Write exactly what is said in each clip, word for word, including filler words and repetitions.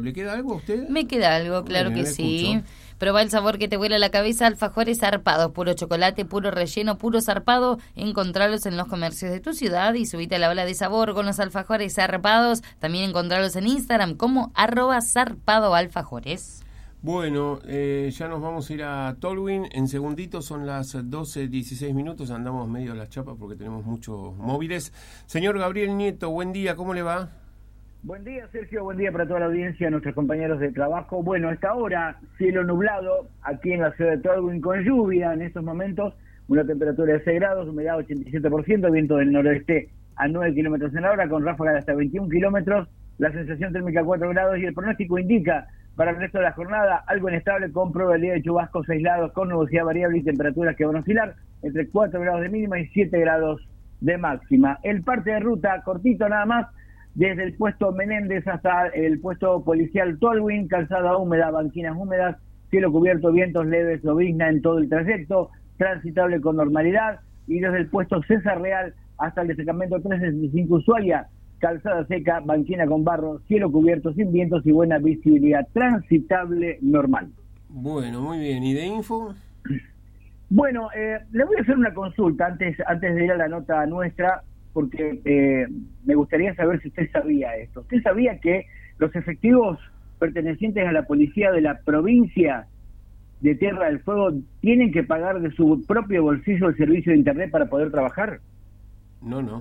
¿Le queda algo a usted? Me queda algo, claro Bien, que le sí. escucho. Proba el sabor que te vuela la cabeza, alfajores zarpados, puro chocolate, puro relleno, puro zarpado. Encontralos en los comercios de tu ciudad y subite a la ola de sabor con los alfajores zarpados. También encontralos en Instagram como arroba zarpadoalfajores. Bueno, eh, ya nos vamos a ir a Tolwyn. En segunditos son las doce dieciséis minutos. Andamos medio a la chapa porque tenemos muchos móviles. Señor Gabriel Nieto, buen día, ¿cómo le va? Buen día, Sergio, buen día para toda la audiencia, nuestros compañeros de trabajo. Bueno, a esta hora, cielo nublado, aquí en la ciudad de Tolwyn con lluvia en estos momentos, una temperatura de seis grados, humedad ochenta y siete por ciento, viento del noroeste a nueve kilómetros en la hora, con ráfagas de hasta veintiún kilómetros, la sensación térmica cuatro grados y el pronóstico indica para el resto de la jornada algo inestable con probabilidad de chubascos aislados con nubosidad variable y temperaturas que van a oscilar entre cuatro grados de mínima y siete grados de máxima. El parte de ruta, cortito nada más, desde el puesto Menéndez hasta el puesto policial Tolwyn, calzada húmeda, banquinas húmedas, cielo cubierto, vientos leves, llovizna en todo el trayecto, transitable con normalidad, y desde el puesto César Real hasta el destacamento trescientos sesenta y cinco Ushuaia, calzada seca, banquina con barro, cielo cubierto sin vientos y buena visibilidad, transitable normal. Bueno, muy bien. ¿Y de info? Bueno, eh, le voy a hacer una consulta antes, antes de ir a la nota nuestra, porque eh, me gustaría saber si usted sabía esto. ¿Usted sabía que los efectivos pertenecientes a la policía de la provincia de Tierra del Fuego tienen que pagar de su propio bolsillo el servicio de internet para poder trabajar? No, no.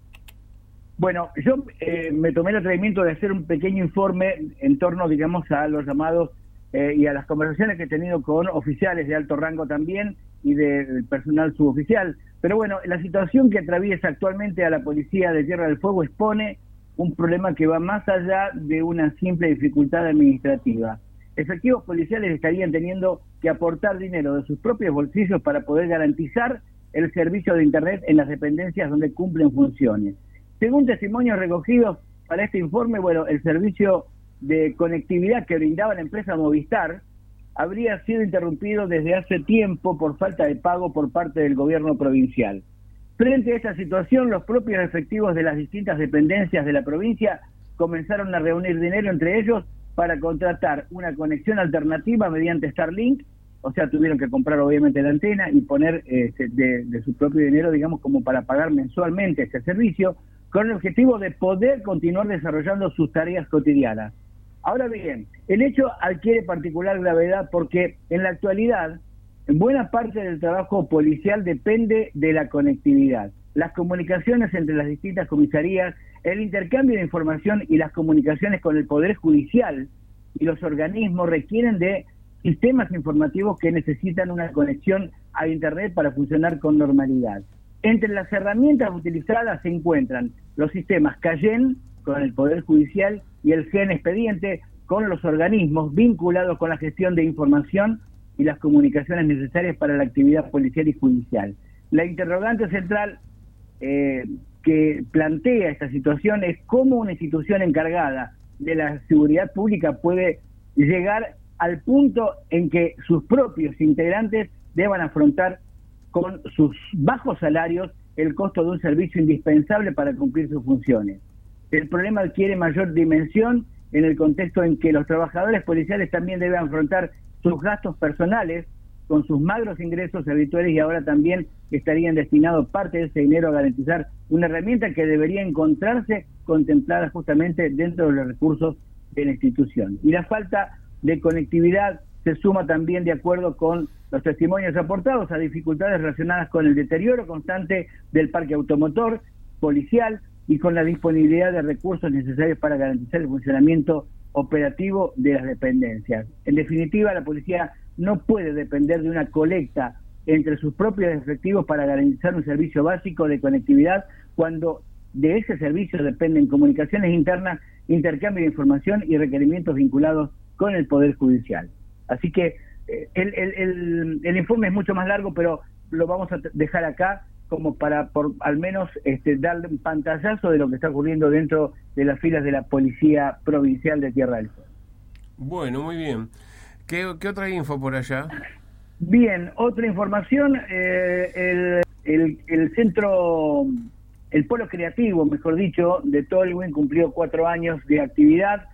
Bueno, yo eh, me tomé el atrevimiento de hacer un pequeño informe en torno, digamos, a los llamados eh, y a las conversaciones que he tenido con oficiales de alto rango también y de personal suboficial. Pero bueno, la situación que atraviesa actualmente a la policía de Tierra del Fuego expone un problema que va más allá de una simple dificultad administrativa. Efectivos policiales estarían teniendo que aportar dinero de sus propios bolsillos para poder garantizar el servicio de internet en las dependencias donde cumplen funciones. Según testimonios recogidos para este informe, bueno, el servicio de conectividad que brindaba la empresa Movistar habría sido interrumpido desde hace tiempo por falta de pago por parte del gobierno provincial. Frente a esta situación, los propios efectivos de las distintas dependencias de la provincia comenzaron a reunir dinero entre ellos para contratar una conexión alternativa mediante Starlink, o sea, tuvieron que comprar obviamente la antena y poner eh, de, de su propio dinero, digamos, como para pagar mensualmente este servicio, con el objetivo de poder continuar desarrollando sus tareas cotidianas. Ahora bien, el hecho adquiere particular gravedad porque en la actualidad, en buena parte del trabajo policial depende de la conectividad. Las comunicaciones entre las distintas comisarías, el intercambio de información y las comunicaciones con el Poder Judicial y los organismos requieren de sistemas informativos que necesitan una conexión a Internet para funcionar con normalidad. Entre las herramientas utilizadas se encuentran los sistemas Cayen con el Poder Judicial y el Gen Expediente con los organismos vinculados con la gestión de información y las comunicaciones necesarias para la actividad policial y judicial. La interrogante central eh, que plantea esta situación es cómo una institución encargada de la seguridad pública puede llegar al punto en que sus propios integrantes deban afrontar con sus bajos salarios el costo de un servicio indispensable para cumplir sus funciones. El problema adquiere mayor dimensión en el contexto en que los trabajadores policiales también deben afrontar sus gastos personales con sus magros ingresos habituales y ahora también estarían destinados parte de ese dinero a garantizar una herramienta que debería encontrarse contemplada justamente dentro de los recursos de la institución. Y la falta de conectividad se suma también, de acuerdo con los testimonios aportados, a dificultades relacionadas con el deterioro constante del parque automotor, policial y con la disponibilidad de recursos necesarios para garantizar el funcionamiento operativo de las dependencias. En definitiva, la policía no puede depender de una colecta entre sus propios efectivos para garantizar un servicio básico de conectividad cuando de ese servicio dependen comunicaciones internas, intercambio de información y requerimientos vinculados con el Poder Judicial. Así que eh, el, el, el, el informe es mucho más largo, pero lo vamos a dejar acá como para por al menos este, darle un pantallazo de lo que está ocurriendo dentro de las filas de la Policía Provincial de Tierra del Fuego. Bueno, muy bien. ¿Qué, qué otra info por allá? Bien, otra información, eh, el, el, el centro, el polo creativo, mejor dicho, de Tolwyn cumplió cuatro años de actividad.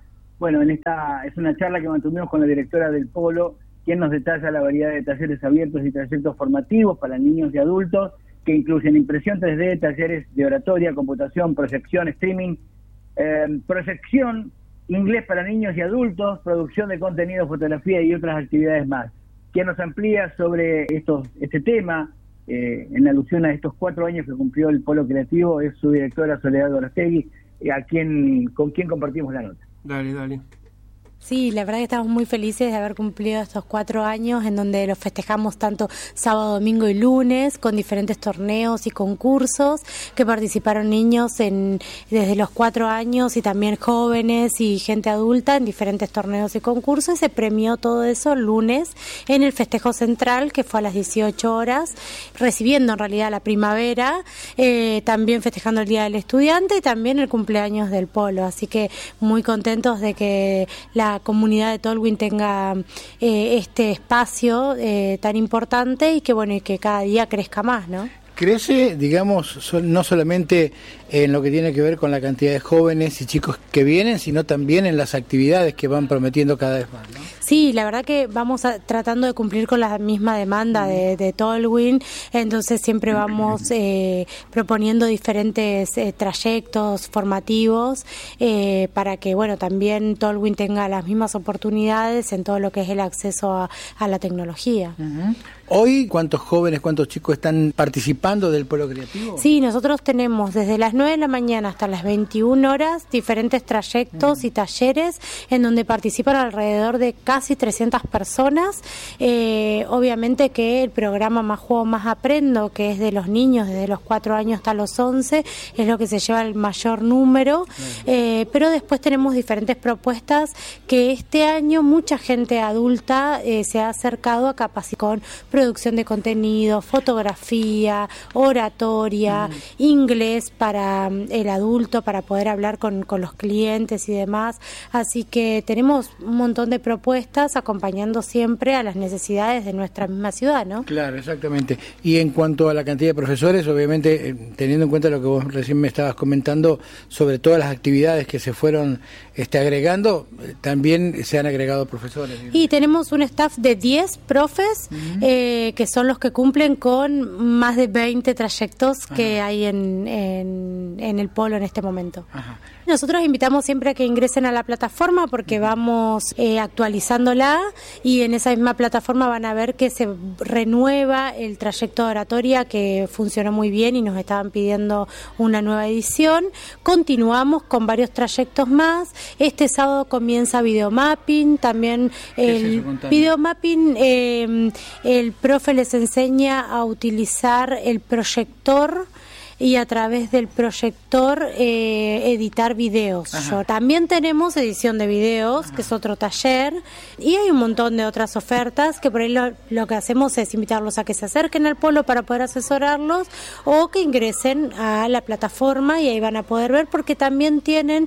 Bueno, en esta es una charla que mantuvimos con la directora del Polo, quien nos detalla la variedad de talleres abiertos y trayectos formativos para niños y adultos, que incluyen impresión tres D, talleres de oratoria, computación, proyección, streaming, eh, proyección, inglés para niños y adultos, producción de contenido, fotografía y otras actividades más. Quien nos amplía sobre estos, este tema, eh, en alusión a estos cuatro años que cumplió el Polo Creativo, es su directora Soledad Dorastegui, a quien, con quien compartimos la nota. Dale, dale. Sí, la verdad que estamos muy felices de haber cumplido estos cuatro años en donde los festejamos tanto sábado, domingo y lunes con diferentes torneos y concursos que participaron niños en desde los cuatro años y también jóvenes y gente adulta en diferentes torneos y concursos, y se premió todo eso el lunes en el festejo central, que fue a las dieciocho horas, recibiendo en realidad la primavera, eh, también festejando el Día del Estudiante y también el cumpleaños del Polo, así que muy contentos de que la comunidad de Tolwyn tenga eh, este espacio eh, tan importante y que bueno y que cada día crezca más, ¿no? Crece, digamos, sol, no solamente en lo que tiene que ver con la cantidad de jóvenes y chicos que vienen, sino también en las actividades que van prometiendo cada vez más, ¿no? Sí, la verdad que vamos a, tratando de cumplir con la misma demanda de, de Tolwyn, entonces siempre vamos eh, proponiendo diferentes eh, trayectos formativos eh, para que, bueno, también Tolwyn tenga las mismas oportunidades en todo lo que es el acceso a, a la tecnología. Uh-huh. Hoy, ¿cuántos jóvenes, cuántos chicos están participando del Polo Creativo? Sí, nosotros tenemos desde las nueve de la mañana hasta las veintiuna horas diferentes trayectos uh-huh. y talleres en donde participan alrededor de casi trescientas personas. Eh, obviamente que el programa Más Juego, Más Aprendo, que es de los niños desde los cuatro años hasta los once, es lo que se lleva el mayor número. Uh-huh. Eh, pero después tenemos diferentes propuestas que este año mucha gente adulta eh, se ha acercado a capacitar con producción de contenido, fotografía, oratoria, uh-huh. inglés para el adulto, para poder hablar con, con los clientes y demás. Así que tenemos un montón de propuestas acompañando siempre a las necesidades de nuestra misma ciudad, ¿no? Claro, exactamente. Y en cuanto a la cantidad de profesores, obviamente, eh, teniendo en cuenta lo que vos recién me estabas comentando sobre todas las actividades que se fueron este, agregando, eh, también se han agregado profesores. Y tenemos un staff de diez profes, uh-huh. eh, que son los que cumplen con más de veinte trayectos Ajá. que hay en, en, en el Polo en este momento. Ajá. Nosotros invitamos siempre a que ingresen a la plataforma porque vamos eh, actualizándola y en esa misma plataforma van a ver que se renueva el trayecto de oratoria que funcionó muy bien y nos estaban pidiendo una nueva edición. Continuamos con varios trayectos más. Este sábado comienza videomapping, también el videomapping, eh, el profe les enseña a utilizar el proyector y a través del proyector eh, editar videos. Yo, también tenemos edición de videos, Ajá. que es otro taller, y hay un montón de otras ofertas que por ahí lo, lo que hacemos es invitarlos a que se acerquen al Polo para poder asesorarlos o que ingresen a la plataforma y ahí van a poder ver porque también tienen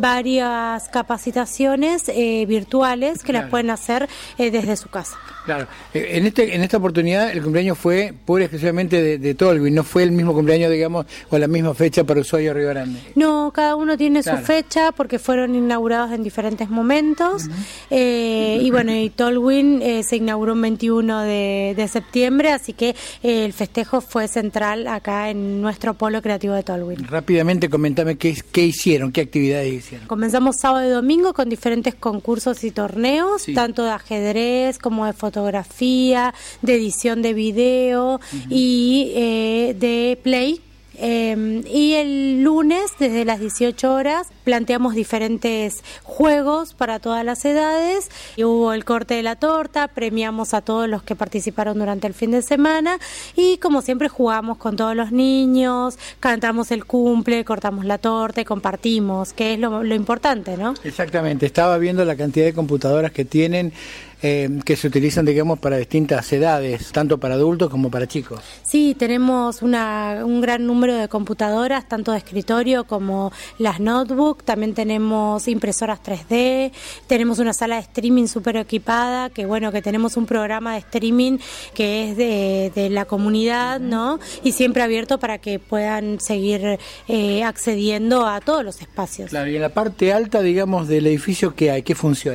varias capacitaciones eh, virtuales que claro. las pueden hacer eh, desde su casa. Claro, en este en esta oportunidad el cumpleaños fue pura y exclusivamente de, de Tolwyn, no fue el mismo cumpleaños, digamos, o la misma fecha para Ushuaia Río Grande. No, cada uno tiene claro. su fecha porque fueron inaugurados en diferentes momentos. Uh-huh. eh, y bueno, y Tolwyn eh, se inauguró el veintiuno de, de septiembre, así que eh, el festejo fue central acá en nuestro Polo Creativo de Tolwyn. Rápidamente comentame qué, qué hicieron, qué actividades hicieron. Comenzamos sábado y domingo con diferentes concursos y torneos, sí. tanto de ajedrez como de fotografía, fotografía, de edición de video uh-huh. y eh, de play. Eh, y el lunes, desde las dieciocho horas, planteamos diferentes juegos para todas las edades. Y hubo el corte de la torta, premiamos a todos los que participaron durante el fin de semana y como siempre jugamos con todos los niños, cantamos el cumple, cortamos la torta y compartimos, que es lo, lo importante, ¿no? Exactamente, estaba viendo la cantidad de computadoras que tienen, eh, que se utilizan, digamos, para distintas edades, tanto para adultos como para chicos. Sí, tenemos una, un gran número de computadoras, tanto de escritorio como las notebooks, notebook, también tenemos impresoras tres D, tenemos una sala de streaming súper equipada, que bueno, que tenemos un programa de streaming que es de, de la comunidad, ¿no? Y siempre abierto para que puedan seguir eh, accediendo a todos los espacios. Claro, y en la parte alta, digamos, del edificio, ¿qué hay? ¿Qué funciona?